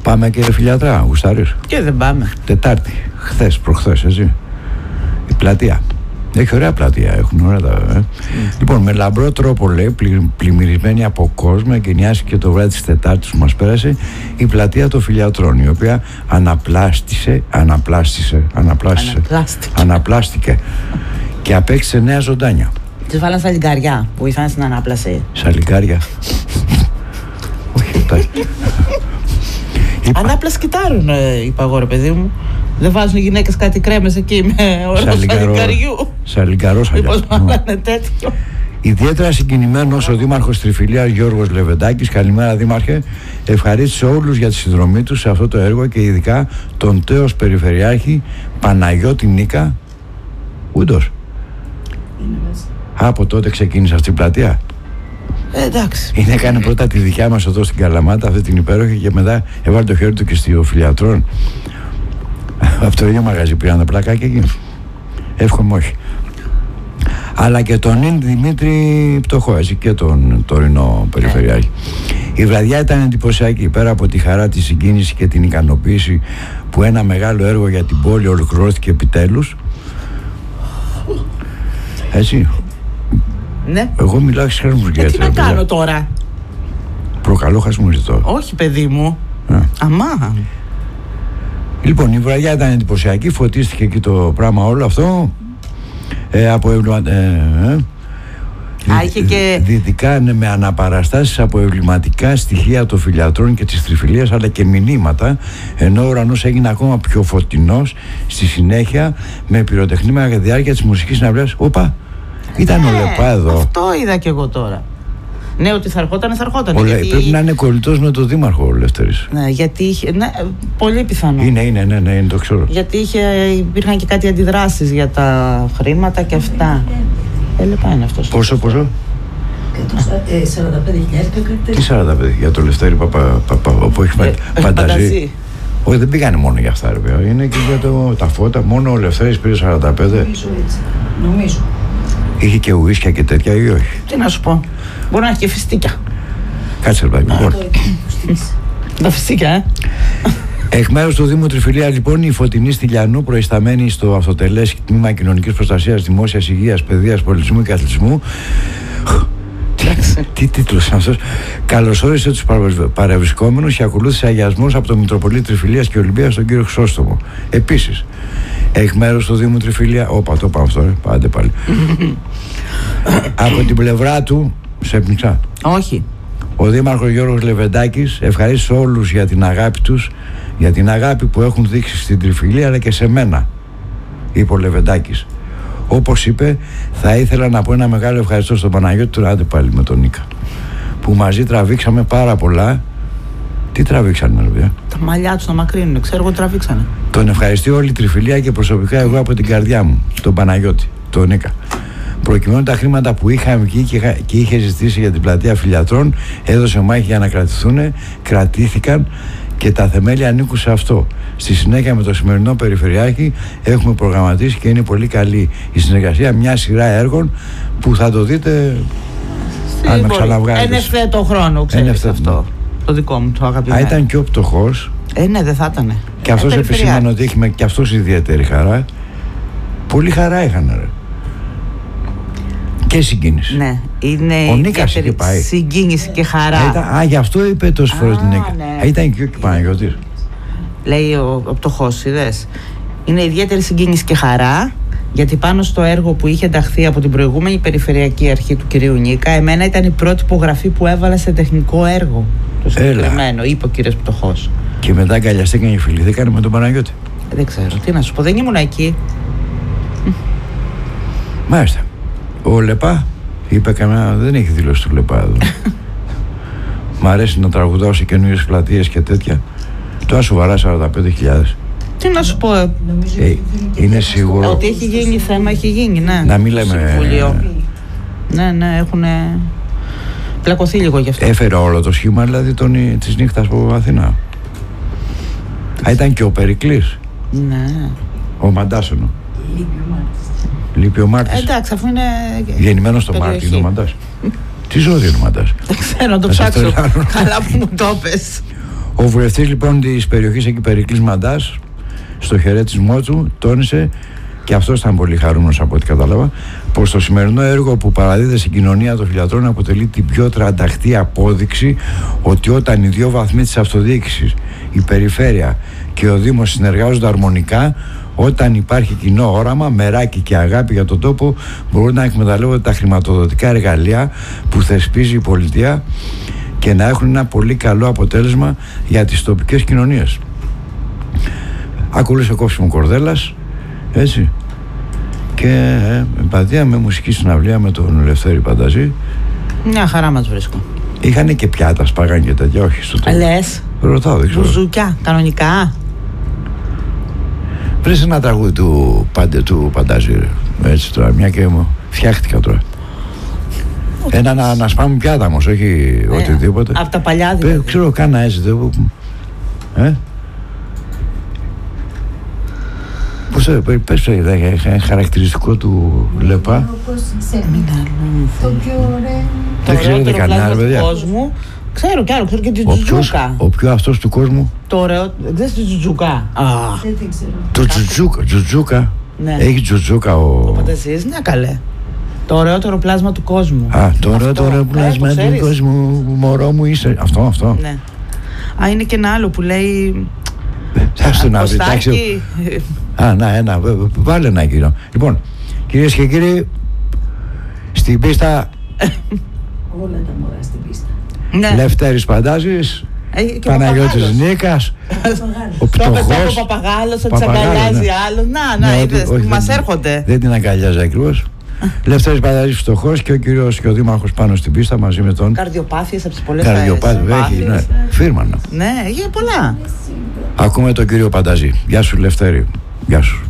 Πάμε και Φιλιατρά, γουστάρεις? Και δεν πάμε. Τετάρτη, προχθές, έτσι. Η πλατεία. Έχει ωραία πλατεία, έχουν ωραία τα. Λοιπόν, με λαμπρό τρόπο, λέει, πλημμυρισμένη από κόσμο, εγκαινιάστηκε το βράδυ της Τετάρτης που μας πέρασε η πλατεία των Φιλιατρών, η οποία αναπλάστηκε και απέκτησε νέα ζωντάνια. Τις βάλαν στα λιγκάρια που ήρθαν στην ανάπλαση. Στα λιγκάρια. Όχι, τα. Ανάπλαση κοιτάρουν, είπα εγώ, ρε παιδί μου. Δεν βάζουν οι γυναίκες κάτι κρέμες εκεί με όρο λιγκαριού. Σαν λιγκαρός αλλιώς. Μήπως βάλανε τέτοιο. Ιδιαίτερα συγκινημένος ο Δήμαρχος Τριφυλίας Γιώργος Λεβεντάκης, καλημέρα Δήμαρχε, ευχαρίστησε όλους για τη συνδρομή τους σε αυτό το έργο και ειδικά τον τέος Περιφερειάρχη Παναγιώτη Νίκα. Ούντος. Από τότε ξεκίνησε αυτή η πλατεία. Εντάξει. Είναι έκανε πρώτα τη δικιά μας εδώ στην Καλαμάτα, αυτή την υπέροχη, και μετά έβαλε το χέρι του και στο Φιλιατρών. Από το ίδιο μαγαζί πήραν τα πλακάκια εκεί. Εύχομαι όχι. Αλλά και τον Ιν Δημήτρη Πτωχό, έτσι, και τον τωρινό Περιφερειάρχη. Η βραδιά ήταν εντυπωσιακή. Πέρα από τη χαρά, τη συγκίνηση και την ικανοποίηση που ένα μεγάλο έργο για την πόλη ολοκληρώθηκε επιτέλους. Έτσι. Ναι. Εγώ μιλάω στις χασμουριές. Τι να κάνω τώρα? Προκαλώ χασμουριστό. Όχι, παιδί μου. Αμά. Λοιπόν, η βραδιά ήταν εντυπωσιακή. Φωτίστηκε εκεί το πράγμα όλο αυτό. Είχε και δυτικά, ναι, με αναπαραστάσεις από εμβληματικά στοιχεία των Φιλιατρών και της Τριφυλίας, αλλά και μηνύματα, ενώ ο ουρανός έγινε ακόμα πιο φωτεινός στη συνέχεια με πυροτεχνήματα για τη διάρκεια της μουσικής συναυλίας. Όπα, ήταν ο Λεπά εδώ. Αυτό είδα και εγώ τώρα. Ναι, ότι θα ερχόταν. Γιατί... Πρέπει να είναι κολλητός με τον Δήμαρχο ο Λευτέρης. Ναι, γιατί είχε. Ναι, πολύ πιθανό. Είναι, το ξέρω. Γιατί υπήρχαν και κάτι αντιδράσεις για τα χρήματα και αυτά. Λεπά είναι αυτός. Πόσο? 45.000. Τι 45, για το Λευτέρη που έχει φανταζεί. Όχι, δεν πήγανε μόνο για αυτά, ρε. Είναι και για τα φώτα. Μόνο ο Λευτέρης πήρε 45. Νομίζω. Είχε και ουίσκια και τέτοια ή όχι? Τι να σου πω. Μπορεί να έχει και φιστίκια. Κάτσε, ρε παιδί. Τα φιστίκια, Εκ μέρους του Δήμου Τριφυλίας, λοιπόν, η Φωτεινή Στυλιανού, προϊσταμένη στο Αυτοτελές Τμήμα Κοινωνικής Προστασίας, Δημόσιας Υγείας, Παιδείας, Πολιτισμού και Αθλητισμού. Τι τίτλος είναι αυτός? Καλωσόρισε τους παρευρισκόμενους και ακολούθησε αγιασμός από τον Μητροπολίτη Τριφυλίας και Ολυμπίας, τον κύριο Χρυσόστομο. Επίσης, εκ μέρους του Δήμου Τριφυλία, το πάω αυτό, πάντε πάλι. Από την πλευρά του, σε πνιξά. Όχι. Ο Δήμαρχος Γιώργος Λεβεντάκης ευχαρίστησε όλους για την αγάπη τους, για την αγάπη που έχουν δείξει στην Τριφυλία, αλλά και σε μένα, είπε ο Λεβεντάκης. Όπως είπε, θα ήθελα να πω ένα μεγάλο ευχαριστώ στον Παναγιώτη του, άντε πάλι με τον Νίκα, που μαζί τραβήξαμε πάρα πολλά. Τι τραβήξανε, παιδιά? Τα μαλλιά τους να μακρύνουν, ξέρω εγώ, τραβήξανε. Τον ευχαριστεί όλη η Τριφυλία και προσωπικά εγώ από την καρδιά μου, τον Παναγιώτη, τον Νίκα. Προκειμένου τα χρήματα που είχαμε βγει και είχε ζητήσει για την πλατεία Φιλιατρών, έδωσε μάχη για να κρατηθούν, κρατήθηκαν και τα θεμέλια ανήκουν σε αυτό. Στη συνέχεια με το σημερινό Περιφερειάρχη έχουμε προγραμματίσει και είναι πολύ καλή η συνεργασία, μια σειρά έργων που θα το δείτε αν με ξαναβγάλετε. Εν ευθέτω χρόνο, ξέρεις αυτό. Το δικό μου, το αγαπημένο. Ήταν και ο πτωχός. Ναι, δεν θα ήταν. Και αυτός επισήμανε ότι έχει και αυτός ιδιαίτερη χαρά. Πολύ χαρά είχαν, ρε. Και συγκίνηση. Ναι, είναι ο Νίκας είχε πάει. Συγκίνηση και χαρά. Γι' αυτό είπε τόσες φορές την Νίκα. Ναι. Ήταν και ο Παναγιώτης. Λέει ο πτωχός, είδες. Είναι ιδιαίτερη συγκίνηση και χαρά, γιατί πάνω στο έργο που είχε ενταχθεί από την προηγούμενη Περιφερειακή Αρχή του κυρίου Νίκα, εμένα ήταν η πρώτη υπογραφή που έβαλα σε τεχνικό έργο. Το συγκεκριμένο, είπε ο κύριος Πτωχός. Και μετά αγκαλιαστήκαν και φιληθήκαν με τον Παναγιώτη. Δεν ξέρω, τι να σου πω, δεν ήμουν εκεί. Μάλιστα. Ο Λεπά είπε κανένα, δεν έχει δηλώσει του Λεπά εδώ. Μ' αρέσει να τραγουδάω σε καινούριες πλατείες και τέτοια. Τώρα σοβαρά 45.000. Τι να σου πω, είναι σίγουρο ότι έχει γίνει θέμα, έχει γίνει, ναι. Να μην λέμε Συμβούλιο. Ναι, έχουν πλακωθεί λίγο γι' αυτό. Έφερε όλο το σχήμα, δηλαδή της νύχτας από Αθηνά. Ήταν και ο Περικλής. Ναι. Ο Μαντάσονο. Λείπει ο Μάρτης. Εντάξει, αφού είναι γεννημένος στο Μάρτι, είναι ο Μαντάς. Τι ζώδιο είναι ο Μαντάς? Δεν ξέρω, να το ψάξω. Καλά που μου το πες. Ο βουλευτής λοιπόν της περιοχής εκεί, Περικλής Μαντάς, στο χαιρέτισμό του τόνισε, και αυτός ήταν πολύ χαρούμενος από ό,τι κατάλαβα, πως το σημερινό έργο που παραδίδεται στην κοινωνία των φυλιατρών αποτελεί την πιο τρανταχτή απόδειξη ότι όταν οι δύο βαθμοί της αυτοδιοίκησης, η περιφέρεια και ο Δήμος συνεργάζονται αρμονικά, όταν υπάρχει κοινό όραμα, μεράκι και αγάπη για τον τόπο, μπορούν να εκμεταλλεύονται τα χρηματοδοτικά εργαλεία που θεσπίζει η πολιτεία και να έχουν ένα πολύ καλό αποτέλεσμα για τις τοπικές κοινωνίες. Ακολούθησε κόψιμο κορδέλας, έτσι, και εμπαθία με μουσική συναυλία με τον Λευτέρη Πανταζή. Μια χαρά μας βρίσκω. Είχανε και πιάτα, σπάγαν και τέτοια, όχι στο τέλος. Λες, Ρωτάω, δεν ξέρω. μπουζούκια, κανονικά. Βρες ένα τραγούδι του Πανταζή, ρε. Έτσι τώρα, μια και μου φτιάχτηκα τώρα. Ένα να σπάμε πιάτα όμως, όχι οτιδήποτε. Από τα παλιά δηλαδή. Ξέρω, κάνα έτσι. Πώς το πες, χαρακτηριστικό του Λεπά. Το πιο ωραίο. Δεν ξέρετε κανένα, ρε παιδιά. Κόσμου. Ξέρω κι άλλο, ξέρω και τη Τζουτζούκα. Ο πιο αυτός του κόσμου. Το ωραίο, δεν στη Τζουτζούκα. Δεν την ξέρω. Το Τζουτζούκα. Ναι. Έχει Τζουτζούκα Ο Πανταζής, ναι καλέ. Το ωραιότερο πλάσμα του κόσμου. Το ωραιότερο πλάσμα του κόσμου, μωρό μου είσαι. Αυτό. Ναι. Είναι και ένα άλλο που λέει. Θα να βρει, εντάξει. Ένα, βάλε ένα κύριο. Λοιπόν, κυρίες και κύριοι, στην πίστα Όλα τα μωρά στην πίστα. Ναι. Λευτέρης Παντάζης, Παναγιώτης Νίκας, ο Πτωχός. Ο Παπαγάλος, ο τσαγκαλιάζει άλλο. Να, είδες, μας έρχονται. Δεν την αγκαλιάζει ακριβώς. Λευτέρης Παντάζης, Φτωχός, και ο κύριος και ο δήμαρχος πάνω στην πίστα μαζί με τον. Καρδιοπάθειες από τις πολλές Καρδιοπάθειες, φίρμα. Ναι, έχει πολλά. Ακούμε τον κύριο Πανταζή. Γεια σου Λευτέρη. Γεια σου.